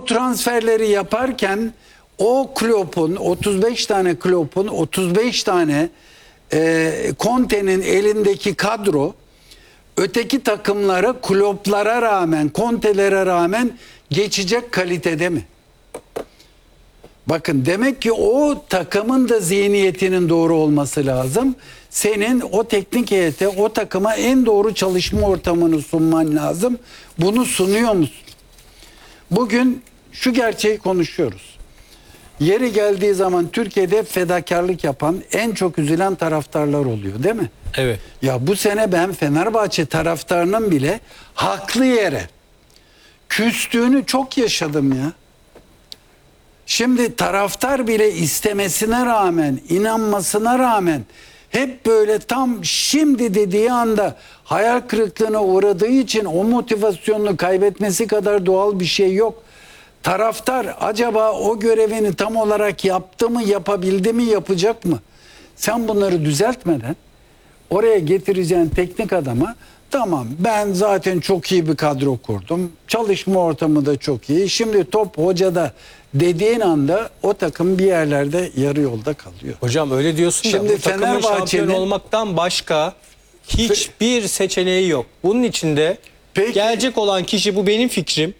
o transferleri yaparken o Klopp'un 35 tane Klopp'un 35 tane Conte'nin elindeki kadro öteki takımlara, Klopp'lara rağmen, Conte'lere rağmen geçecek kalitede mi? Bakın, demek ki o takımın da zihniyetinin doğru olması lazım. Senin o teknik heyete, o takıma en doğru çalışma ortamını sunman lazım. Bunu sunuyor musun? Bugün şu gerçeği konuşuyoruz. Yeri geldiği zaman Türkiye'de fedakarlık yapan, en çok üzülen taraftarlar oluyor, değil mi? Evet. Ya bu sene ben Fenerbahçe taraftarının bile haklı yere küstüğünü çok yaşadım ya. Şimdi taraftar bile istemesine rağmen, inanmasına rağmen hep böyle tam şimdi dediği anda hayal kırıklığına uğradığı için o motivasyonunu kaybetmesi kadar doğal bir şey yok. Taraftar acaba o görevini tam olarak yaptı mı, yapabildi mi, yapacak mı? Sen bunları düzeltmeden oraya getireceğin teknik adama, tamam ben zaten çok iyi bir kadro kurdum, çalışma ortamı da çok iyi, şimdi top hocada dediğin anda o takım bir yerlerde yarı yolda kalıyor. Hocam öyle diyorsun Şimdi da bu takımın şampiyon olmaktan başka hiçbir seçeneği yok. Bunun içinde gelecek olan kişi, bu benim fikrim,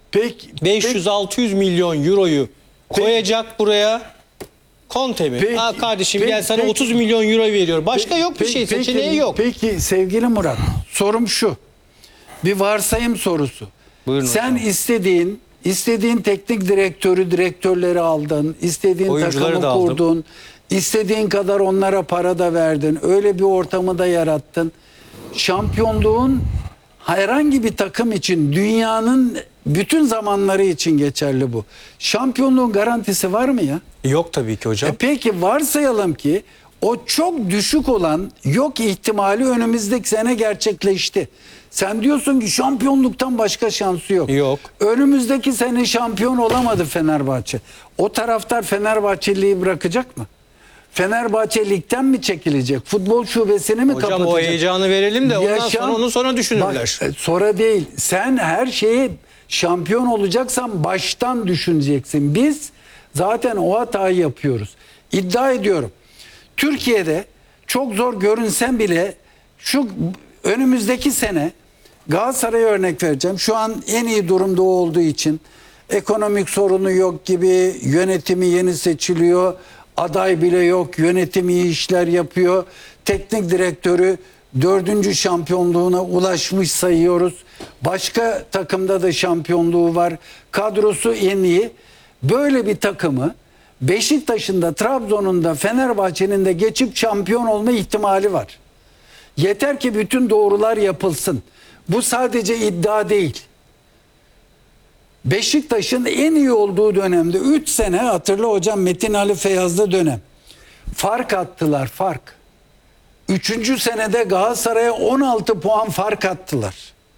500-600 milyon euroyu koyacak buraya. Conte mi? Kardeşim gel sana 30 milyon euro veriyor. Başka yok bir şey, seçeneği yok. Peki sevgili Murat, sorum şu. Bir varsayım sorusu. Buyurun sen hocam. istediğin teknik direktörleri aldın, istediğin oyuncuları takımı kurdun, istediğin kadar onlara para da verdin. Öyle bir ortamı da yarattın. Şampiyonluğun herhangi bir takım için, dünyanın bütün zamanları için geçerli bu. Şampiyonluğun garantisi var mı ya? Yok tabii ki hocam. Peki varsayalım ki o çok düşük olan yok ihtimali önümüzdeki sene gerçekleşti. Sen diyorsun ki şampiyonluktan başka şansı yok. Yok. Önümüzdeki sene şampiyon olamadı Fenerbahçe. O taraftar Fenerbahçeli'yi bırakacak mı? Fenerbahçe ligden mi çekilecek? Futbol şubesini mi kapatacak? Hocam o heyecanı verelim de ondan sonra düşünürler. Bak, sonra değil. Sen her şeyi şampiyon olacaksan baştan düşüneceksin. Biz zaten o hatayı yapıyoruz. İddia ediyorum. Türkiye'de çok zor görünsen bile şu önümüzdeki sene Galatasaray'a örnek vereceğim. Şu an en iyi durumda olduğu için ekonomik sorunu yok gibi, yönetimi yeni seçiliyor. Aday bile yok. Yönetim iyi işler yapıyor. Teknik direktörü 4. şampiyonluğuna ulaşmış sayıyoruz. Başka takımda da şampiyonluğu var. Kadrosu en iyi. Böyle bir takımı Beşiktaş'ın da, Trabzon'un da, Fenerbahçe'nin de geçip şampiyon olma ihtimali var. Yeter ki bütün doğrular yapılsın. Bu sadece iddia değil. Beşiktaş'ın en iyi olduğu dönemde 3 sene, hatırla hocam, Metin Ali Feyyazlı dönem. Fark attılar, fark. 3. senede Galatasaray'a 16 puan fark attılar.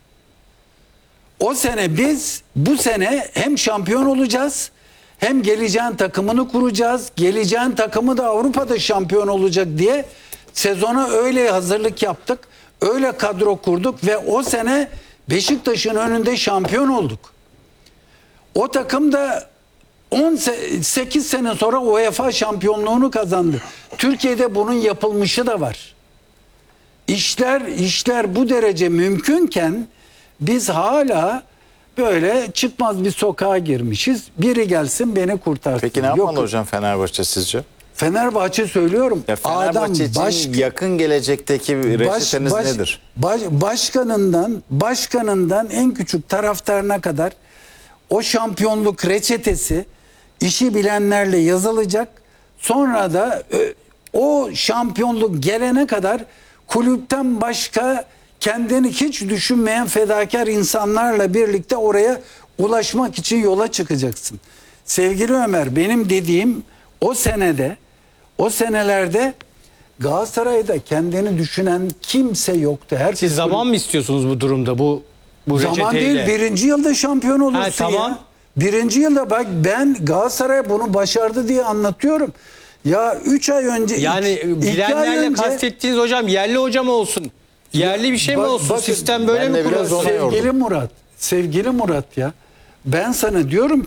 O sene biz bu sene hem şampiyon olacağız, hem geleceğin takımını kuracağız. Geleceğin takımı da Avrupa'da şampiyon olacak diye sezona öyle hazırlık yaptık. Öyle kadro kurduk ve o sene Beşiktaş'ın önünde şampiyon olduk. O takım da 18 sene sonra UEFA şampiyonluğunu kazandı. Türkiye'de bunun yapılmışı da var. İşler bu derece mümkünken biz hala böyle çıkmaz bir sokağa girmişiz. Biri gelsin beni kurtarsın. Peki ne yapmalı hocam Fenerbahçe sizce? Fenerbahçe söylüyorum. Ya Fenerbahçe için yakın gelecekteki reçeteniz nedir? Başkanından en küçük taraftarına kadar o şampiyonluk reçetesi işi bilenlerle yazılacak. Sonra da o şampiyonluk gelene kadar kulüpten başka kendini hiç düşünmeyen fedakar insanlarla birlikte oraya ulaşmak için yola çıkacaksın. Sevgili Ömer, benim dediğim o senelerde Galatasaray'da kendini düşünen kimse yoktu. Siz zaman mı istiyorsunuz bu durumda, bu zaman reçeteyle? değil, 1. yılda şampiyon olursun tamam. ya. 1. yılda bak, ben Galatasaray bunu başardı diye anlatıyorum. Ya 3 ay önce, yani bilenlerle kastettiğiniz hocam yerli hocam olsun. Yerli bir şey mi olsun? Sistem böyle mi kurulsun? Sevgili Murat ya, ben sana diyorum